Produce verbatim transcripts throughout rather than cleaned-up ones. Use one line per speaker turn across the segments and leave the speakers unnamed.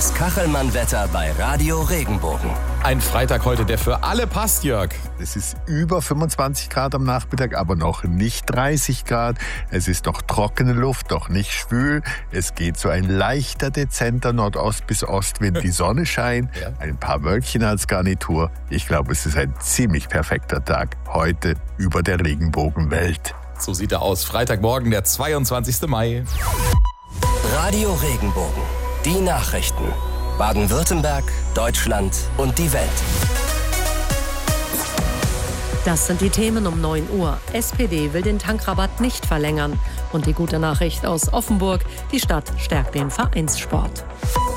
Das Kachelmann-Wetter bei Radio Regenbogen.
Ein Freitag heute, der für alle passt, Jörg.
Es ist über fünfundzwanzig Grad am Nachmittag, aber noch nicht dreißig Grad. Es ist noch trockene Luft, doch nicht schwül. Es geht so ein leichter, dezenter Nordost- bis Ostwind. Die Sonne scheint, ja. Ein paar Wölkchen als Garnitur. Ich glaube, es ist ein ziemlich perfekter Tag heute über der Regenbogenwelt.
So sieht er aus. Freitagmorgen, der zweiundzwanzigsten Mai.
Radio Regenbogen. Die Nachrichten. Baden-Württemberg, Deutschland und die Welt.
Das sind die Themen um neun Uhr. S P D will den Tankrabatt nicht verlängern. Und die gute Nachricht aus Offenburg: Die Stadt stärkt den Vereinssport.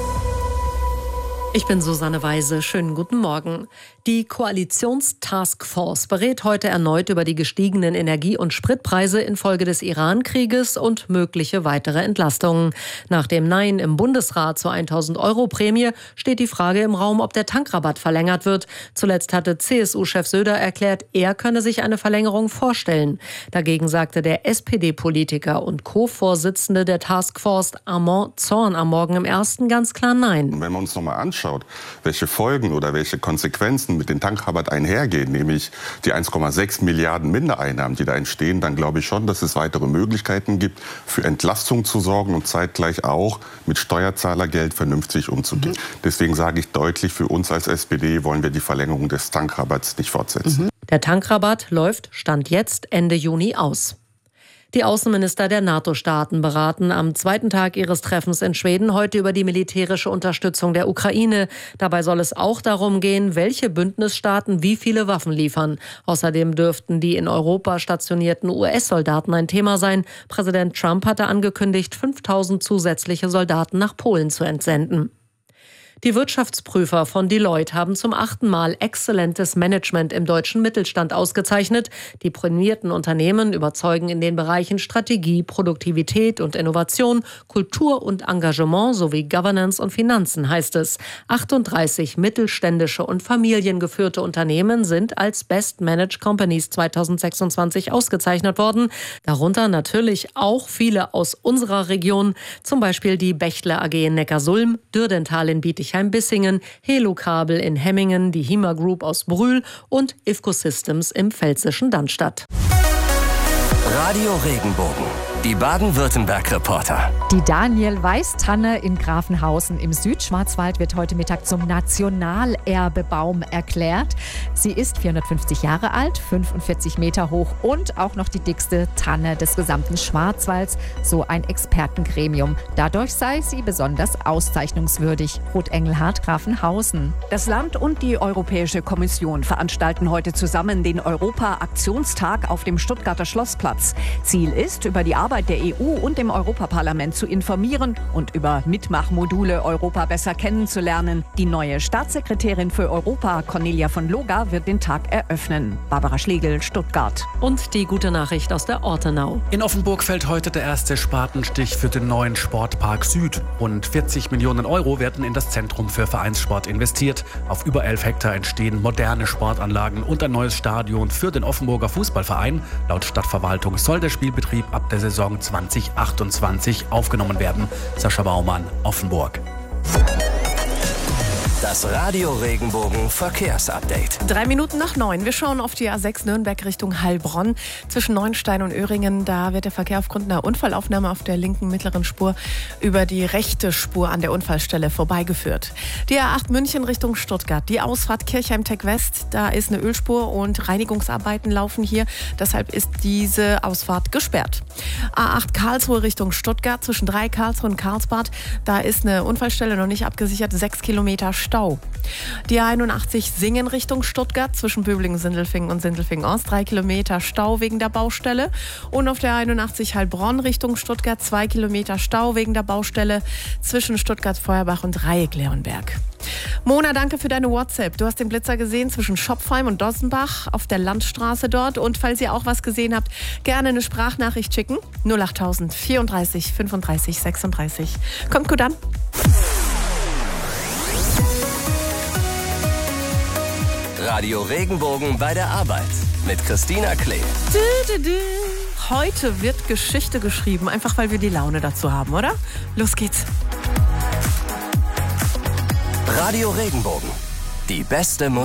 Ich bin Susanne Weise. Schönen guten Morgen. Die Koalitionstaskforce berät heute erneut über die gestiegenen Energie- und Spritpreise infolge des Iran-Krieges und mögliche weitere Entlastungen. Nach dem Nein im Bundesrat zur tausend Euro Prämie steht die Frage im Raum, ob der Tankrabatt verlängert wird. Zuletzt hatte C S U-Chef Söder erklärt, er könne sich eine Verlängerung vorstellen. Dagegen sagte der S P D-Politiker und Co-Vorsitzende der Taskforce Armand Zorn am Morgen im Ersten ganz klar Nein.
Wenn wir uns noch mal anschaut, welche Folgen oder welche Konsequenzen mit dem Tankrabatt einhergehen, nämlich die eins Komma sechs Milliarden Mindereinnahmen, die da entstehen, dann glaube ich schon, dass es weitere Möglichkeiten gibt, für Entlastung zu sorgen und zeitgleich auch mit Steuerzahlergeld vernünftig umzugehen. Mhm. Deswegen sage ich deutlich, für uns als S P D wollen wir die Verlängerung des Tankrabatts nicht fortsetzen.
Mhm. Der Tankrabatt läuft Stand jetzt Ende Juni aus. Die Außenminister der NATO-Staaten beraten am zweiten Tag ihres Treffens in Schweden heute über die militärische Unterstützung der Ukraine. Dabei soll es auch darum gehen, welche Bündnisstaaten wie viele Waffen liefern. Außerdem dürften die in Europa stationierten U S-Soldaten ein Thema sein. Präsident Trump hatte angekündigt, fünftausend zusätzliche Soldaten nach Polen zu entsenden. Die Wirtschaftsprüfer von Deloitte haben zum achten Mal exzellentes Management im deutschen Mittelstand ausgezeichnet. Die prämierten Unternehmen überzeugen in den Bereichen Strategie, Produktivität und Innovation, Kultur und Engagement sowie Governance und Finanzen, heißt es. achtunddreißig mittelständische und familiengeführte Unternehmen sind als Best Managed Companies zweitausendsechsundzwanzig ausgezeichnet worden. Darunter natürlich auch viele aus unserer Region, zum Beispiel die Bechtle A G in Neckarsulm, Dürdental in Bietigheim-Bissingen, Helo-Kabel in Hemmingen, die Hima Group aus Brühl und Ifco Systems im pfälzischen Dannstatt.
Radio Regenbogen. Die Baden-Württemberg-Reporter.
Die Daniel-Weiß-Tanne in Grafenhausen im Südschwarzwald wird heute Mittag zum Nationalerbebaum erklärt. Sie ist vierhundertfünfzig Jahre alt, fünfundvierzig Meter hoch und auch noch die dickste Tanne des gesamten Schwarzwalds, so ein Expertengremium. Dadurch sei sie besonders auszeichnungswürdig. Ruth Engelhardt, Grafenhausen.
Das Land und die Europäische Kommission veranstalten heute zusammen den Europa-Aktionstag auf dem Stuttgarter Schlossplatz. Ziel ist, über die Arbeit der E U und dem Europaparlament zu informieren und über Mitmachmodule Europa besser kennenzulernen. Die neue Staatssekretärin für Europa, Cornelia von Loga, wird den Tag eröffnen. Barbara Schlegel, Stuttgart.
Und die gute Nachricht aus der Ortenau.
In Offenburg fällt heute der erste Spatenstich für den neuen Sportpark Süd. Rund vierzig Millionen Euro werden in das Zentrum für Vereinssport investiert. Auf über elf Hektar entstehen moderne Sportanlagen und ein neues Stadion für den Offenburger Fußballverein. Laut Stadtverwaltung soll der Spielbetrieb ab der Saison zwanzig achtundzwanzig aufgenommen werden. Sascha Baumann, Offenburg.
Das Radio Regenbogen Verkehrsupdate.
Drei Minuten nach neun. Wir schauen auf die A sechs Nürnberg Richtung Heilbronn. Zwischen Neuenstein und Öhringen, da wird der Verkehr aufgrund einer Unfallaufnahme auf der linken mittleren Spur über die rechte Spur an der Unfallstelle vorbeigeführt. Die A acht München Richtung Stuttgart. Die Ausfahrt Kirchheim-Tech West, da ist eine Ölspur und Reinigungsarbeiten laufen hier. Deshalb ist diese Ausfahrt gesperrt. A acht Karlsruhe Richtung Stuttgart. Zwischen drei Karlsruhe und Karlsbad, da ist eine Unfallstelle noch nicht abgesichert. Sechs Kilometer Stau. Die A einundachtzig Singen Richtung Stuttgart zwischen Böblingen, Sindelfingen und Sindelfingen-Ost. Drei Kilometer Stau wegen der Baustelle. Und auf der A einundachtzig Heilbronn Richtung Stuttgart zwei Kilometer Stau wegen der Baustelle zwischen Stuttgart-Feuerbach und Dreieck-Leonberg. Mona, danke für deine WhatsApp. Du hast den Blitzer gesehen zwischen Schopfheim und Dossenbach auf der Landstraße dort. Und falls ihr auch was gesehen habt, gerne eine Sprachnachricht schicken. null achttausend vierunddreißig fünfunddreißig sechsunddreißig. Kommt gut an.
Radio Regenbogen bei der Arbeit mit Christina Klee.
Du, du, du. Heute wird Geschichte geschrieben, einfach weil wir die Laune dazu haben, oder? Los geht's.
Radio Regenbogen. Die beste Musik.